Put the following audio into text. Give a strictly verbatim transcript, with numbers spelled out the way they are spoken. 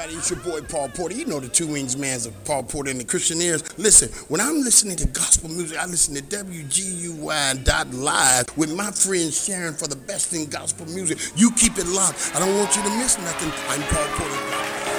everybody, it's your boy Paul Porter. You know the two wings mans of Paul Porter and the Christian Ears. Listen, when I'm listening to gospel music, I listen to W G U Y dot live with my friend Sharon for the best in gospel music. You keep it locked. I don't want you to miss nothing. I'm Paul Porter.